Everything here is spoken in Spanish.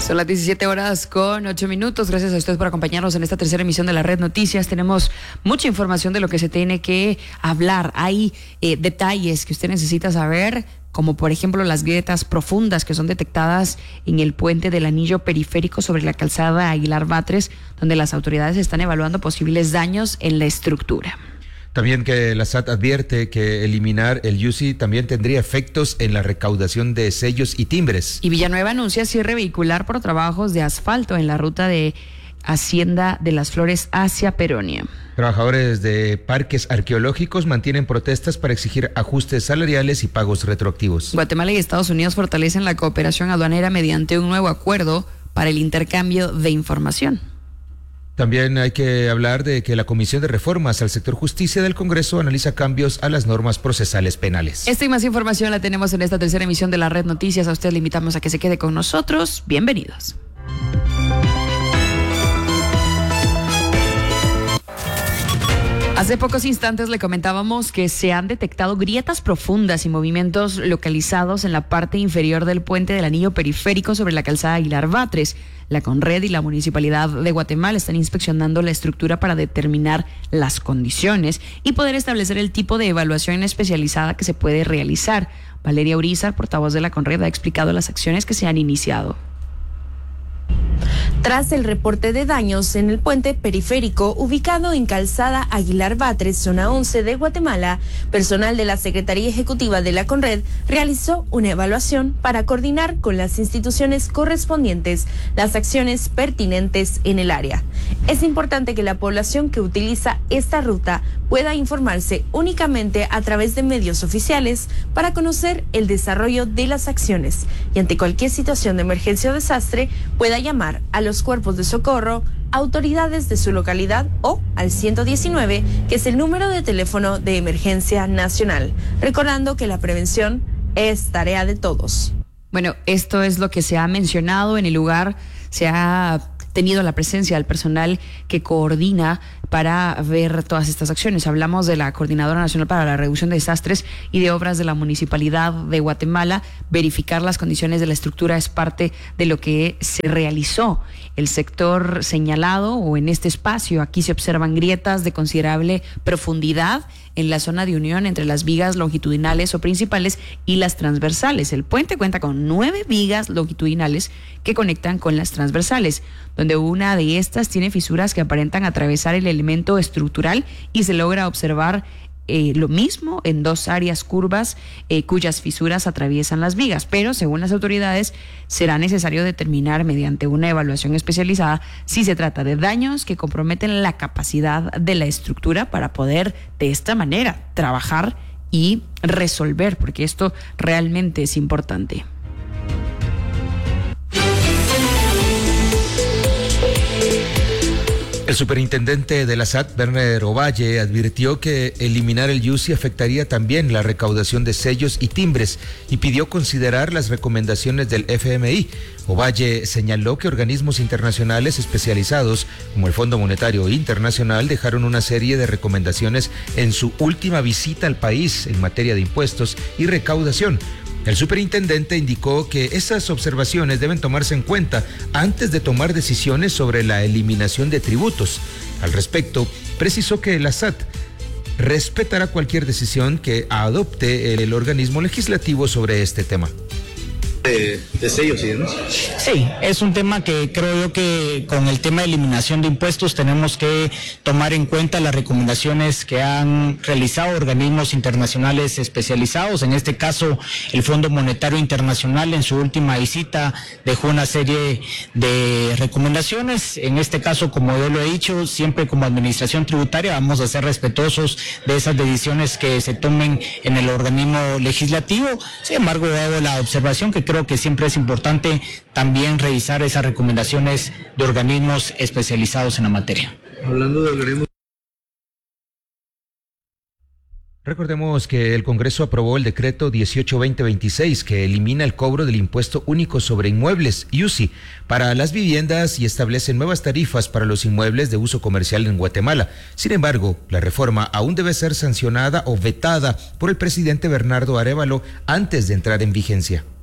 Son las 17:08. Gracias a usted por acompañarnos en esta tercera emisión de la Red Noticias. Tenemos mucha información de lo que se tiene que hablar. Hay detalles que usted necesita saber, como por ejemplo las grietas profundas que son detectadas en el puente del anillo periférico sobre la calzada Aguilar Batres, donde las autoridades están evaluando posibles daños en la estructura. También que la SAT advierte que eliminar el IUCI también tendría efectos en la recaudación de sellos y timbres. Y Villanueva anuncia cierre vehicular por trabajos de asfalto en la ruta de Hacienda de las Flores hacia Peronia. Trabajadores de parques arqueológicos mantienen protestas para exigir ajustes salariales y pagos retroactivos. Guatemala y Estados Unidos fortalecen la cooperación aduanera mediante un nuevo acuerdo para el intercambio de información. También hay que hablar de que la Comisión de Reformas al Sector Justicia del Congreso analiza cambios a las normas procesales penales. Esta y más información la tenemos en esta tercera emisión de la Red Noticias. A usted le invitamos a que se quede con nosotros. Bienvenidos. Hace pocos instantes le comentábamos que se han detectado grietas profundas y movimientos localizados en la parte inferior del puente del anillo periférico sobre la calzada Aguilar Batres. La Conred y la Municipalidad de Guatemala están inspeccionando la estructura para determinar las condiciones y poder establecer el tipo de evaluación especializada que se puede realizar. Valeria Urizar, portavoz de la Conred, ha explicado las acciones que se han iniciado. Tras el reporte de daños en el puente periférico ubicado en calzada Aguilar Batres, zona 11 de Guatemala, personal de la Secretaría Ejecutiva de la Conred realizó una evaluación para coordinar con las instituciones correspondientes las acciones pertinentes en el área. Es importante que la población que utiliza esta ruta pueda informarse únicamente a través de medios oficiales para conocer el desarrollo de las acciones y ante cualquier situación de emergencia o desastre pueda llamar a los cuerpos de socorro, autoridades de su localidad o al 119, que es el número de teléfono de emergencia nacional. Recordando que la prevención es tarea de todos. Bueno, esto es lo que se ha mencionado en el lugar. Se ha tenido la presencia del personal que coordina para ver todas estas acciones. Hablamos de la Coordinadora Nacional para la Reducción de Desastres y de Obras de la Municipalidad de Guatemala. Verificar las condiciones de la estructura es parte de lo que se realizó. El sector señalado o en este espacio, aquí se observan grietas de considerable profundidad en la zona de unión entre las vigas longitudinales o principales y las transversales. El puente cuenta con 9 vigas longitudinales que conectan con las transversales, donde una de estas tiene fisuras que aparentan atravesar el elemento estructural y se logra observar lo mismo en 2 áreas curvas cuyas fisuras atraviesan las vigas, pero según las autoridades será necesario determinar mediante una evaluación especializada si se trata de daños que comprometen la capacidad de la estructura para poder de esta manera trabajar y resolver, porque esto realmente es importante. El superintendente de la SAT, Werner Ovalle, advirtió que eliminar el IUCI afectaría también la recaudación de sellos y timbres y pidió considerar las recomendaciones del FMI. Ovalle señaló que organismos internacionales especializados, como el Fondo Monetario Internacional, dejaron una serie de recomendaciones en su última visita al país en materia de impuestos y recaudación. El superintendente indicó que esas observaciones deben tomarse en cuenta antes de tomar decisiones sobre la eliminación de tributos. Al respecto, precisó que la SAT respetará cualquier decisión que adopte el organismo legislativo sobre este tema. De sellos y demás. Sí, es un tema que creo yo que con el tema de eliminación de impuestos tenemos que tomar en cuenta las recomendaciones que han realizado organismos internacionales especializados. En este caso, el Fondo Monetario Internacional en su última visita dejó una serie de recomendaciones. En este caso, como yo lo he dicho, siempre como administración tributaria vamos a ser respetuosos de esas decisiones que se tomen en el organismo legislativo. Sin embargo, hago la observación que creo que siempre es importante también revisar esas recomendaciones de organismos especializados en la materia. Hablando de organismos. Recordemos que el Congreso aprobó el decreto 18-2026 que elimina el cobro del impuesto único sobre inmuebles, IUCI, para las viviendas y establece nuevas tarifas para los inmuebles de uso comercial en Guatemala. Sin embargo, la reforma aún debe ser sancionada o vetada por el presidente Bernardo Arévalo antes de entrar en vigencia.